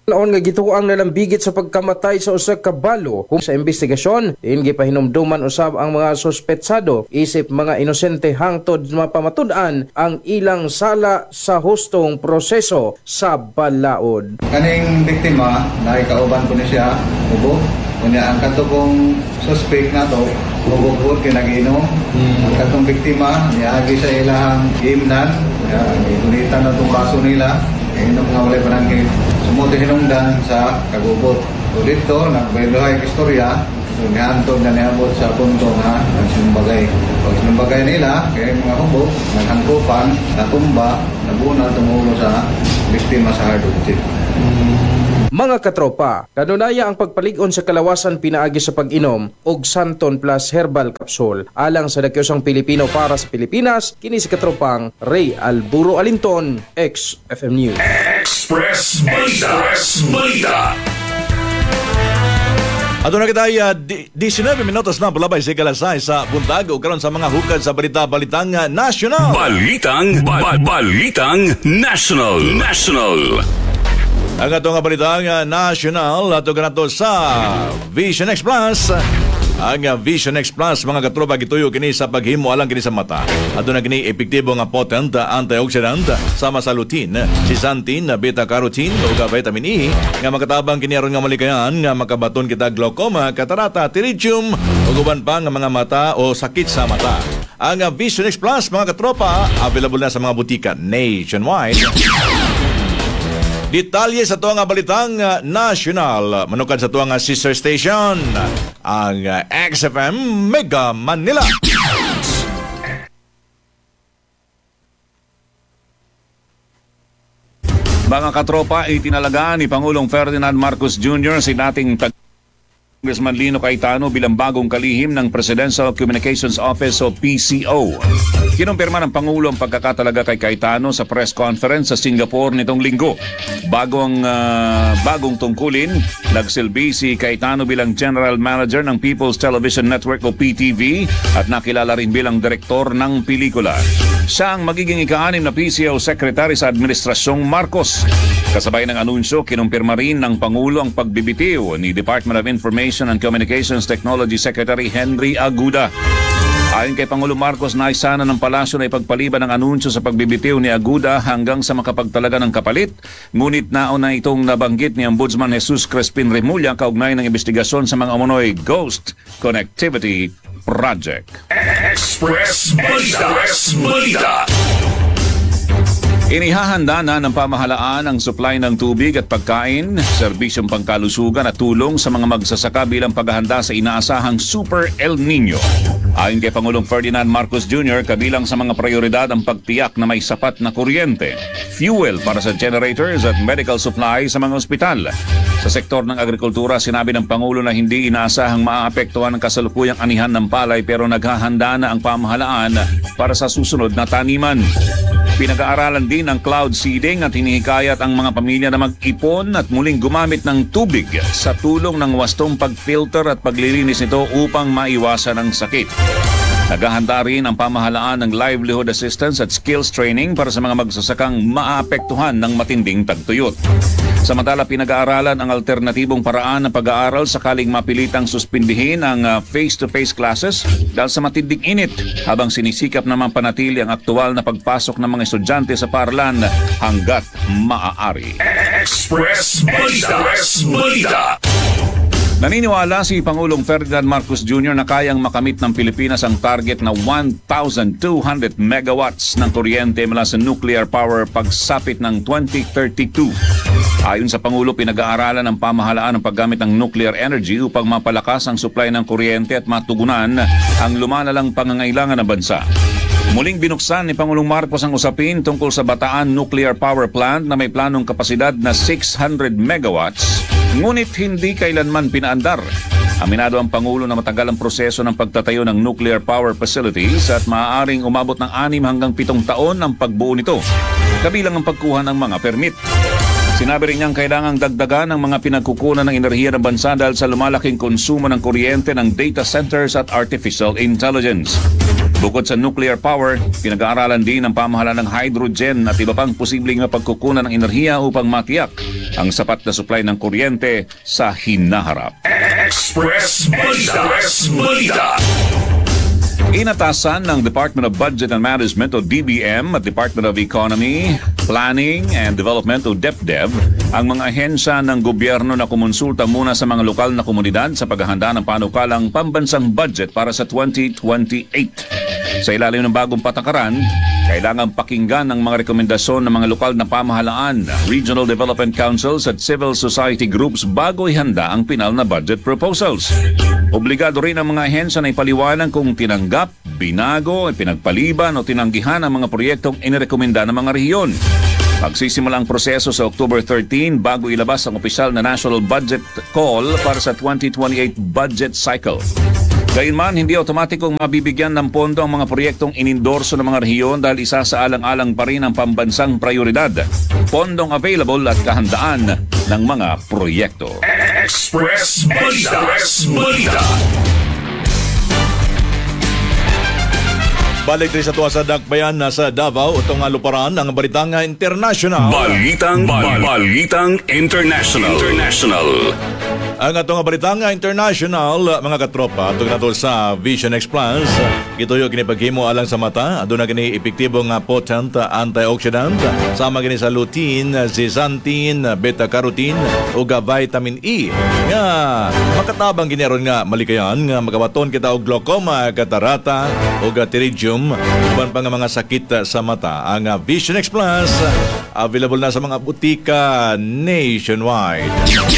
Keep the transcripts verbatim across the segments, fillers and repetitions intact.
Naon nga gituoang nalambigit sa pagkamatay sa usa ka balo kung sa investigasyon diin gipahinumduman usab ang mga suspetsado isip mga inosente hangtod mapamatud-an ang ilang sala sa hustong proseso sa balaod. Kaning biktima naikauban ko ni siya ubo kunya ang katong suspect nato ubog-ubog kinag-inom. Mm. Ang katong biktima niagi sa ilahang imnan inulitan na itong kaso nila inom nga walay barangay sumuti hinungdan sa kagubot. So dito nagbaylohay istorya so niantod na niabot sa punto nga nagsinumbagay. Pag sinumbagay nila kaya mga hubog naghangkupan natumba nabuna tumulo sa biktima sa hard object. Mga katropa, kanunaya ang pagpalig-on sa kalawasan pinaagi sa pag-inom og Santon Plus Herbal Capsule alang sa dakyosang Pilipino para sa Pilipinas. Kini si katropang Ray Alburo Alinton, X F M News. Express Balita. Express Balita. Ato na kita ay uh, nineteen minutos na palabay sa ikalasay sa buntag o karon sa mga hukad sa balita-balitang uh, national. Balitang, ba- Balitang National. National. Ang atong balitang uh, national ato kanato sa Vision X Plus. Ang uh, Vision X Plus mga katropa gituyo kini sa paghimo alang kini sa mata. Ato na kini epektibo nga potent uh, antioxidant sama sa lutein, zeaxanthin, beta-carotene ug vitamin E nga makatabang kini aron nga malikayan nga makabaton kita glaucoma, catarata, pterygium ug uban pa nga mga mata o sakit sa mata. Ang uh, Vision X Plus mga katropa available na sa mga butika nationwide. Detalye sa tuwang balitang uh, national manukad sa tuwang sister station ang uh, X F M Mega Manila. Mga katropa, itinalagaan ni Pangulong Ferdinand Marcos Junior si dating tag Congressman Lino Cayetano bilang bagong kalihim ng Presidential Communications Office o P C O. Kinumpirma ng Pangulo ang pagkakatalaga kay Cayetano sa press conference sa Singapore nitong linggo. Bagong, uh, bagong tungkulin, nagsilbi si Cayetano bilang General Manager ng People's Television Network o P T V at nakilala rin bilang Direktor ng pelikula. Siya ang magiging ika-anim na P C O Secretary sa Administrasyong Marcos. Kasabay ng anunsyo, kinumpirma rin ng Pangulo ang pagbibitiw ni Department of Information and Communications Technology Secretary Henry Aguda. Ayon kay Pangulo Marcos, naisana ng palasyo na ipagpaliban ng anunsyo sa pagbibitiw ni Aguda hanggang sa makapagtalaga ng kapalit. Ngunit nauna itong nabanggit ni Ombudsman Jesus Crespin Remulla kaugnay ng investigasyon sa mga umunoy Ghost Connectivity Project. Express Balita. Express Balita. Inihahanda na ng pamahalaan ang supply ng tubig at pagkain, serbisyong pangkalusugan at tulong sa mga magsasaka bilang paghahanda sa inaasahang Super El Nino. Ayon kay Pangulong Ferdinand Marcos Junior, kabilang sa mga prioridad ang pagtiyak na may sapat na kuryente, fuel para sa generators at medical supply sa mga ospital. Sa sektor ng agrikultura, sinabi ng Pangulo na hindi inaasahang maaapektuhan ang kasalukuyang anihan ng palay pero naghahanda na ang pamahalaan para sa susunod na taniman. Pinag-aaralan din ang cloud seeding at hinihikayat ang mga pamilya na mag-ipon at muling gumamit ng tubig sa tulong ng wastong pag-filter at paglilinis nito upang maiwasan ang sakit. Naghahanda rin ang pamahalaan ng livelihood assistance at skills training para sa mga magsasakang maapektuhan ng matinding tagtuyot. Samantala, pinag-aaralan ang alternatibong paraan ng pag-aaral sakaling mapilitang suspindihin ang uh, face-to-face classes dahil sa matinding init habang sinisikap naman panatili ang aktual na pagpasok ng mga estudyante sa paaralan hanggat maaari. Express Balita. Express Balita. Naniniwala si Pangulong Ferdinand Marcos Junior na kayang makamit ng Pilipinas ang target na one thousand two hundred megawatts ng kuryente mula sa nuclear power pagsapit ng twenty thirty-two. Ayon sa Pangulo, pinag-aaralan ng pamahalaan ang paggamit ng nuclear energy upang mapalakas ang supply ng kuryente at matugunan ang lumalalang pangangailangan ng bansa. Muling binuksan ni Pangulong Marcos ang usapin tungkol sa Bataan Nuclear Power Plant na may planong kapasidad na six hundred megawatts, ngunit hindi kailanman pinaandar. Aminado ang Pangulo na matagal ang proseso ng pagtatayo ng nuclear power facilities at maaaring umabot ng anim hanggang pitong taon ang pagbuo nito, kabilang ang pagkuha ng mga permit. Sinabi rin niyang kailangang dagdagan ang mga pinagkukunan ng enerhiya ng bansa dahil sa lumalaking konsumo ng kuryente ng data centers at artificial intelligence. Bukod sa nuclear power, pinag-aaralan din ang pamahalaan ng hydrogen at iba pang posibleng mapagkukunan ng enerhiya upang matiyak ang sapat na supply ng kuryente sa hinaharap. Express Balita. Express Balita. Inatasan ng Department of Budget and Management o D B M at Department of Economy, Planning and Development o DepDev ang mga ahensya ng gobyerno na kumonsulta muna sa mga lokal na komunidad sa paghahanda ng panukalang pambansang budget para sa twenty twenty-eight. Sa ilalim ng bagong patakaran, kailangang pakinggan ang mga rekomendasyon ng mga lokal na pamahalaan, regional development councils at civil society groups bago ihanda ang pinal na budget proposals. Obligado rin ang mga ahensya na ipaliwanag kung tinanggap, binago, pinagpaliban o tinanggihan ang mga proyektong inirekomenda ng mga rehiyon. Magsisimula ang proseso sa October thirteen bago ilabas ang opisyal na National Budget Call para sa twenty twenty-eight budget cycle. Gayunman, hindi otomatikong mabibigyan ng pondo ang mga proyektong inindorso ng mga rehiyon dahil isa sa alang-alang pa rin ang pambansang prioridad, pondong available at kahandaan ng mga proyekto. Express Balita. Express Balita. Balik rin sa tuwa sa Dakbayan na sa Davao, itong aluparan ang Balitang International. Balitang Bal- Balitang International. International. Ang atong Balitang International, mga katropa, itong nato sa Vision X Plus, ito yung kinipaghimo alang sa mata, doon na kini epektibo nga potent antioxidant, sama kini sa lutein, zeaxanthin, beta-carotene, o vitamin E. Nga, makatabang giniron nga malikayan, nga magabaton kita og glaucoma, catarata, o pterygium, uban pa nga mga sakit sa mata. Ang Vision X Plus, available na sa mga butika nationwide.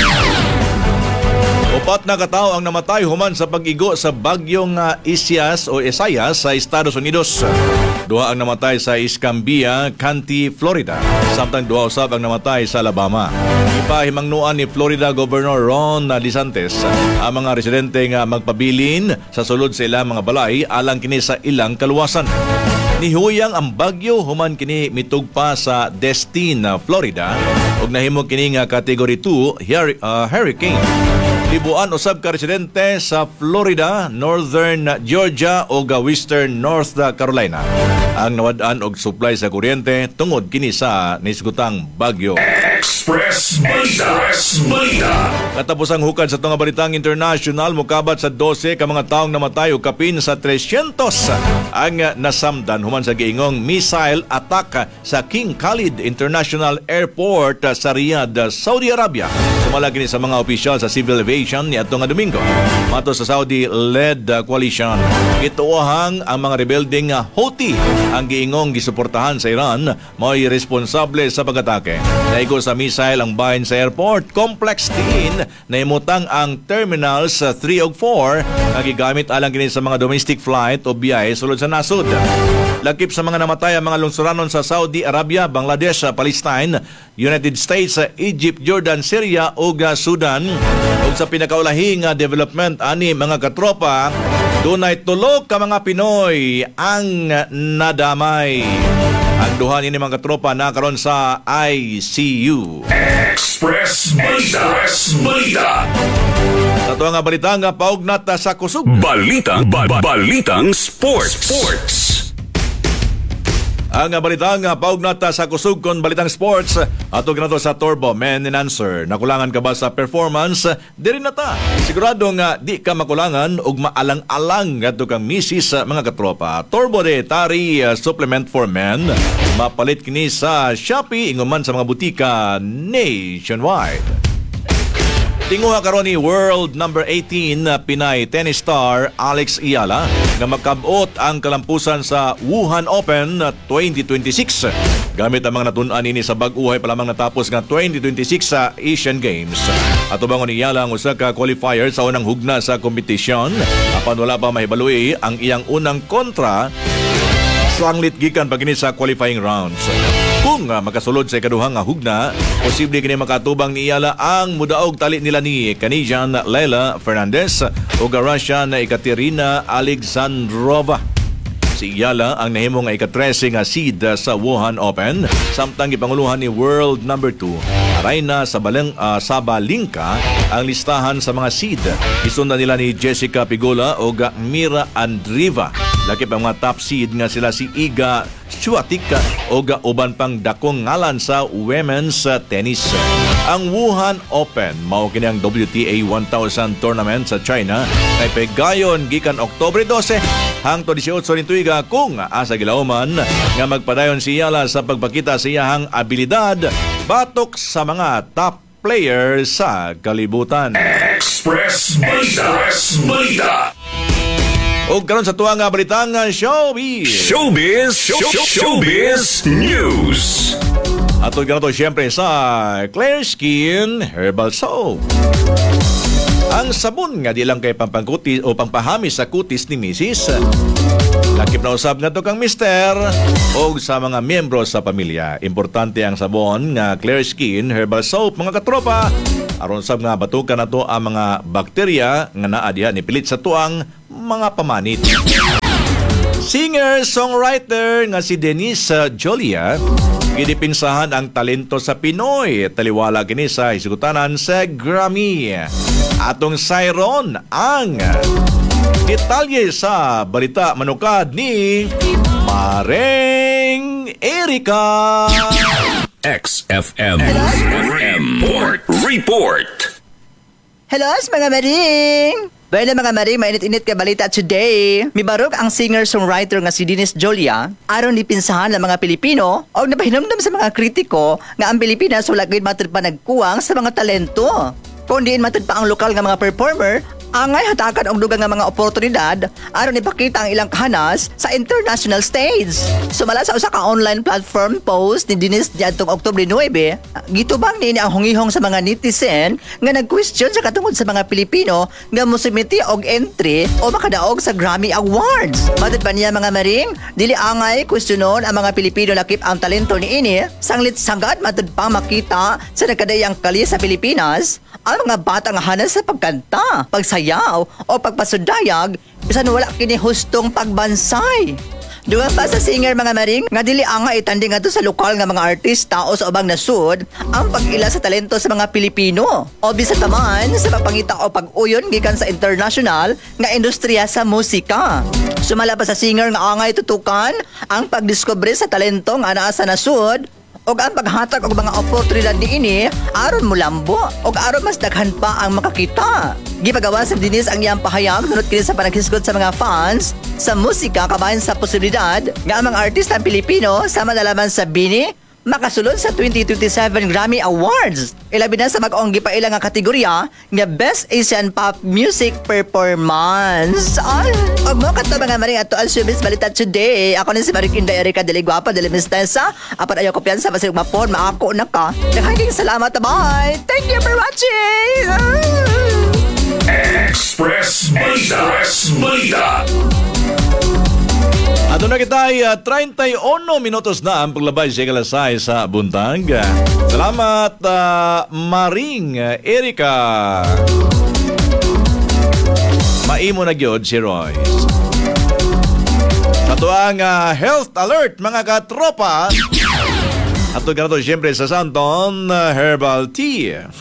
Upat na katao ang namatay human sa pag-igo sa bagyong uh, Isaias o Isaias sa Estados Unidos. Duha ang namatay sa Escambia, County, Florida. Samtang duha usab ang namatay sa Alabama. Ipahimangnuan ni Florida Governor Ron DeSantis ang mga residente nga magpabilin sa sulod sa ilang mga balay alang kini sa ilang kaluwasan. Nihuyang ang bagyo human kini mitugpa sa Destin, Florida ug nahimo kini nga category two hur- uh, hurricane. Libuan usab ka residente sa Florida, Northern Georgia ug Western North Carolina ang nawad-an og supply sa kuryente tungod kini sa nisgutang bagyo. Express Balita. Express Balita. Katapos ang hukad sa itong Balitang International, mukabat sa twelve ka mga taong namatay o kapin sa three hundred ang nasamdan human sa giingong missile attack sa King Khalid International Airport sa Riyadh, Saudi Arabia. Sumala kini sa mga opisyal sa civil aviation ni atong Domingo. Mato sa Saudi-led coalition, ituohang ang mga rebelding Houthi ang giingong gisuportahan sa Iran mao'y responsable sa pag-atake. Naigo sa missile ang bahin sa airport complex diin na imutang ang terminals three ug four nga gigamit alang kini sa mga domestic flight o biyahe sulod sa nasod. Lakip sa mga namatay ang mga lungsuranon sa Saudi Arabia, Bangladesh, Palestine, United States, Egypt, Jordan, Syria ug Sudan. Ug sa pinakaulahing development ani mga katropa, dunay tulo ka mga Pinoy ang nadamay. Ang duha ni mga katropa na karon sa I C U. Express Balita. Express Balita. Sa tuwa nga balita nga paugnat sa kusog. Balitang ba- ba- Balitang Sports. Sports. Ang balita nga paugnat sa kusog kon balitang sports ato ginato sa Turbo Men in Answer. Nakulangan ka ba sa performance? Diri na ta. Sigurado nga di ka makulangan ug maalang-alang ngadto kang misis sa mga katropa. Turbo Dietary Supplement for Men. Mapalit kini sa Shopee inguman sa mga butika nationwide. Tinguha karon ni world number eighteen Pinay tennis star Alex Iyala nga magkabot ang kalampusan sa Wuhan Open twenty twenty-six. Gamit ang mga natun-an ini sa bag-uhay pa lamang natapos nga twenty twenty-six sa Asian Games. Ato bangon ni Iyala ang usa ka qualifier sa unang hugna sa kompetisyon. Apan wala pa mahibalui ang iyang unang kontra sanglit gikan pagini sa qualifying rounds. Kung uh, makasulod sa ikaduhang nga hugna, posible kini makatubang ni Iyala ang mudaog tali nila ni Canadian Leila Fernandez o Russian na Ekaterina Alexandrova. Si Iyala ang nahimo nga ika-thirteen nga seed sa Wuhan Open, samtang gipanguluhan ni world number two aray na sa balang uh, sa Balingka ang listahan sa mga seed. Isundan nila ni Jessica Pigula o Mira Andriva. Laki pa mga top seed nga sila si Iga Swiatek o uban pang dakong ngalan sa women's uh, tennis. Ang Wuhan Open mao kini ang W T A one thousand tournament sa China kay pegayon gikan Oktubre dose hangtod eighteen ning tuiga kung asa gilauman nga magpadayon si Yala sa pagpakita sa iyahang abilidad batok sa mga top player sa kalibutan. Express Balita. Express Balita. O karon sa tuwa nga balitang showbiz. Showbiz. Show, show, showbiz News. Ato ganito siyempre sa Clear Skin Herbal Soap. Ang sabon nga di lang kay pampangkutis o pampahamis sa kutis ni Missus Lakip na usab nga to kang mister o sa mga miyembro sa pamilya. Importante ang sabon nga Clear Skin Herbal Soap mga katropa. Aron sab nga batukan na to ang mga bakterya nga naa diha ni pilit sa tuang mga pamanit. Singer-songwriter nga si Denise Jolia gidipinsahan ang talento sa Pinoy. Taliwala kini sa hisgutanan sa Grammy. Atong sayron ang detalye sa balita manukad ni Mareng Erika. X F M. X F M. Report. Report. Hello, mga maring! Bueno mga maring, mainit-init ka balita today. Mibarog ang singer-songwriter nga si Denise Jolia aron dipinsahan ng mga Pilipino o napahinumdum sa mga kritiko nga ang Pilipinas wala gayud matud pa nagkuwang sa mga talento. Kung diin matud pa ang lokal nga mga performer, angay hatakan og dugang nga mga oportunidad aron ipakita ang ilang kahanas sa international stage. Sumala sa usa ka online platform post ni Denise diadtong Oktubre nine, gitubang niini ang hungihong sa mga netizen nga nag-question sa katungod sa mga Pilipino nga mosumiti og entry o makadaog sa Grammy Awards. Matod ba niya mga maring, dili angay questionon ang mga Pilipino lakip ang talento niini, sanglit sagad matod pa makita sa nagkadayang kali sa Pilipinas ang mga batang hanas sa pagkanta, pagsayaw o pagpasudayag bisan wala kini hustong pagbansay. Dugang pa sa singer mga maring nga dili anga itanding ato sa lokal nga mga artista o sa ubang nasud ang pag-ila sa talento sa mga Pilipino o bisan taman sa pagpangita o pag-uyon gikan sa international nga industriya sa musika. Sumala pa sa singer nga angay tutukan ang pagdiskubre sa talento nga naa sa nasud og ang paghatag og mga oportunidad niini aron mulambo og aron mas daghan pa ang makakita. Gipagawa sa Denise ang iyang pahayag nunot kini sa panaghisgot sa mga fans sa musika kabahin sa posibilidad nga ang mga artista Pilipino sama na laman sa Bini makasulod sa twenty twenty-seven Grammy Awards. Ilabi na sa mag-ong gipaila nga kategorya nga Best Asian Pop Music Performance. Ay, og mo kato mga maring ato al showbiz balita today. Ako ni si Marikinda Erika Deli Guapa Deli Mistesa. Apan ayo ko piyansa basta mapon maako na ka. Daghang salamat. Bye. Thank you for watching. Express Balita. Express Balita. Ato na kitay, uh, thirty-one minutos na ang paglabay sa kalasay sa buntag. Salamat, uh, Maring Erika. Maimo na gyud si Royce. Sa tuang uh, health alert, mga katropa. Ato ka na to, siyempre, sa Santon uh, Herbal Tea.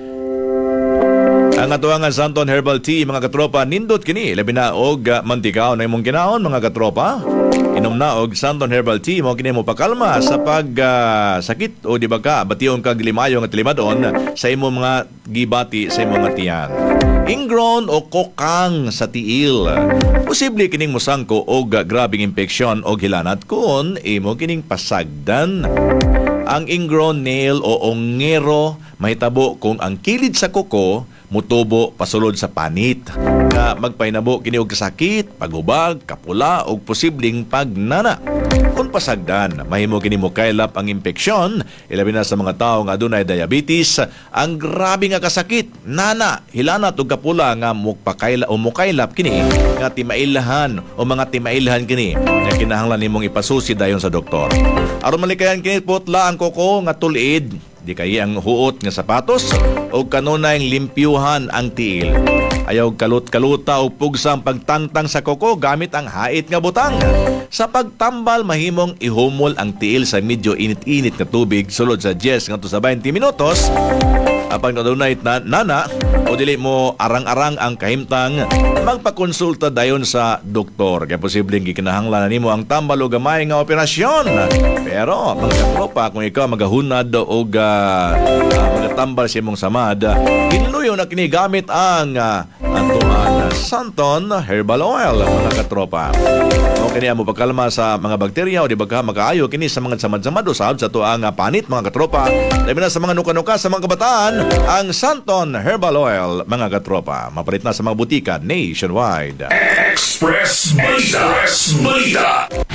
Ang atuang Santon Herbal Tea, mga katropa, nindot kini labi na og uh, mantikaw na imong ginaon, mga katropa. Inom na og Santon Herbal Tea mo kini mo pakalma sa pag uh, sakit o di ba ka bation kag limayo nga tilimadon sa imong mga gibati sa imong mga tiyan. Ingrown o kokang sa tiil. Posible kining mosangko og uh, grabing infeksyon o hilanat kun imo kining pasagdan. Ang ingrown nail o ongero mahitabo kung ang kilid sa kuko mutubo pasulod sa panit nga magpahinabo kini og kasakit, paghubag, kapula og posibleng pagnana. Kung pasagdan, mahimo kini mo kailap ang impeksyon, ilabi na sa mga tawo nga adunay diabetes, ang grabe nga kasakit, nana, hilanat og kapula nga mukpakaila o mukailap kini nga timailahan o mga timailahan kini nga kinahanglan nimong ipasusi dayon sa doktor. Aron malikayan kini putla ang kuko nga tulid, di kay ang huot nga sapatos o kanunay limpyuhan ang tiil. Ayaw kalut-kaluta o pugsang pagtangtang sa koko gamit ang hait nga butang. Sa pagtambal, mahimong ihumol ang tiil sa medyo init-init na tubig sulod sa ten ngadto sa twenty minutos. Apang nadunay na nana o dili mo arang-arang ang kahimtang, magpakonsulta dayon sa doktor. Kaya posibleng gikinahanglan nimo ang tambal o gamay nga operasyon. Pero mga katropa, kung ikaw magahunad o uh, uh, magatambal sa imong samad, hinluyo na kinigamit ang uh, Antuan Santon Herbal Oil, mga katropa. O kaniya mo pagkalma sa mga bakterya o di ba ka makaayo kini sa mga samad-samad usab sa tuang uh, panit, mga katropa. Labi na sa mga nuka-nuka sa mga kabataan, ang Santon Herbal Oil, mga katropa. Mapalit na sa mga butika nationwide. Express Balita. Express Balita.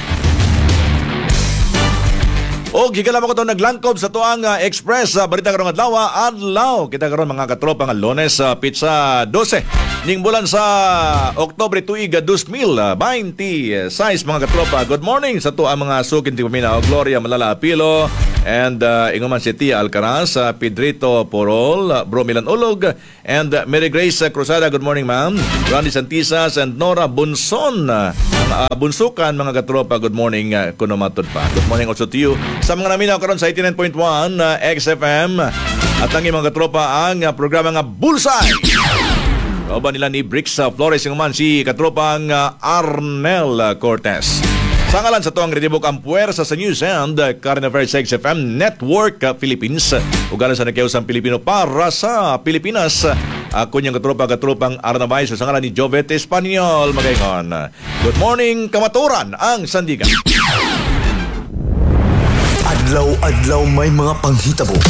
O gigala mo ko ito naglangkob sa tuang uh, Express uh, balita karong adlaw adlaw kita karon mga katropa nga Lunes uh, pizza twelve ning bulan sa Oktubre tuig two thousand twenty-six, mga katropa. Good morning sa tuang mga sukin ti pamina o Gloria Malala Apilo and uh, inguman si Tia Alcaraz, uh, Pedrito Porol, uh, Bro Milan Ulog and uh, Mary Grace uh, Cruzada. Good morning, ma'am. Randy Santisas and Nora Bunson, uh, uh, Bunsukan, mga katropa. Good morning, uh, kuno matod pa. Good morning also to you sa mga naminaw karon sa eighty-nine point one uh, X F M at ang mga katropa ang uh, programa nga Bullseye. Kauban nila ni Brix uh, Flores yung man si katropang uh, Arnel uh, Cortez. Sa ngalan sa tuwang retibok ang puwersa sa News and uh, Current Affairs X F M Network uh, Philippines. Ugalan sa nakiusang Pilipino para sa Pilipinas. Ako niyang katropa-katropang Arnabay sa ngalan ni Jovet Espanyol. Magayon. Good morning, kamaturan ang Sandigan. Adlaw-adlaw may mga panghitabo.